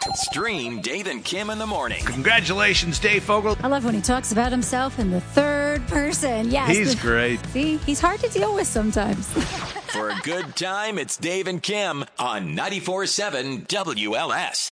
Stream Dave and Kim in the morning. Congratulations, Dave Fogel. I love when he talks about himself in the third person. Yes. He's great. See, he's hard to deal with sometimes. For a good time, it's Dave and Kim on 94.7 WLS.